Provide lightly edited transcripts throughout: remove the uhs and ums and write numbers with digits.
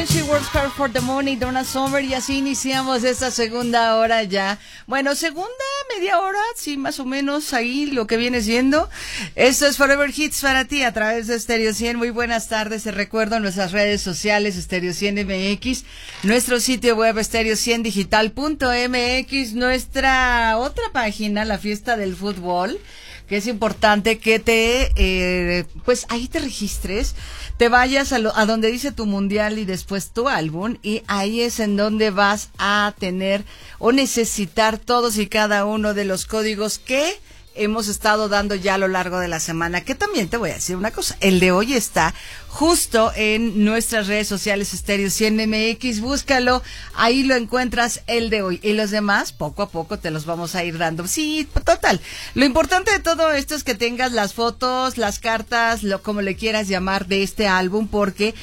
Queen, She Works Hard for the Money, Donna Summer, y así iniciamos esta segunda hora ya. Bueno, segunda media hora, sí, más o menos ahí lo que viene siendo. Esto es Forever Hits para ti a través de Stereo 100. Muy buenas tardes, te recuerdo nuestras redes sociales, Stereo 100 MX, nuestro sitio web stereo100digital.mx, nuestra otra página, La Fiesta del Fútbol, que es importante que pues ahí te registres, te vayas a donde dice tu mundial y después tu álbum, y ahí es en donde vas a tener o necesitar todos y cada uno de los códigos que hemos estado dando ya a lo largo de la semana, que también te voy a decir una cosa, el de hoy está justo en nuestras redes sociales Stereo 100 MX, búscalo, ahí lo encuentras el de hoy, y los demás poco a poco te los vamos a ir dando. Sí, total, lo importante de todo esto es que tengas las fotos, las cartas, como le quieras llamar, de este álbum, porque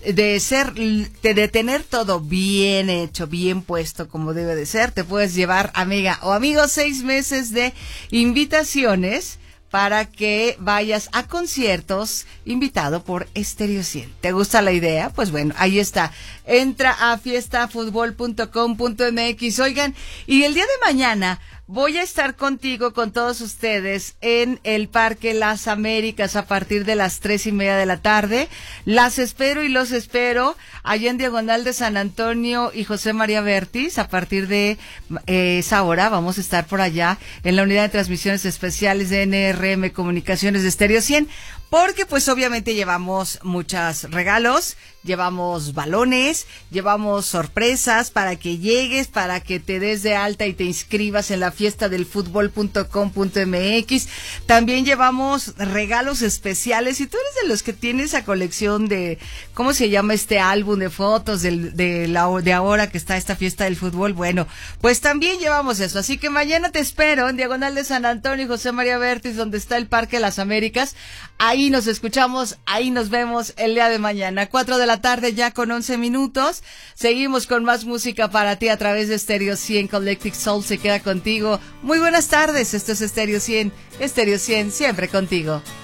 de tener todo bien hecho, bien puesto como debe de ser, te puedes llevar, amiga o amigo, 6 meses de invitaciones para que vayas a conciertos invitado por Stereo 100. ¿Te gusta la idea? Pues bueno, ahí está. Entra a fiestafutbol.com.mx. Oigan, y el día de mañana voy a estar contigo, con todos ustedes, en el Parque Las Américas a partir de las 3:30 de la tarde. Las espero y los espero allá en Diagonal de San Antonio y José María Vértiz. A partir de esa hora vamos a estar por allá en la unidad de transmisiones especiales de NRM Comunicaciones de Stereo 100. Porque pues obviamente llevamos muchos regalos, llevamos balones, llevamos sorpresas para que llegues, para que te des de alta y te inscribas en la fiesta del fútbol.com.mx. También llevamos regalos especiales. Si tú eres de los que tienes esa colección de, ¿cómo se llama este álbum de fotos de ahora que está esta fiesta del fútbol? Bueno, pues también llevamos eso. Así que mañana te espero en Diagonal de San Antonio y José María Vértiz, donde está el Parque Las Américas. Ahí nos escuchamos, ahí nos vemos el día de mañana, 4 de la tarde ya con 11 minutos. Seguimos con más música para ti a través de Stereo 100. Collective Soul se queda contigo. Muy buenas tardes, esto es Stereo 100. Stereo 100 siempre contigo.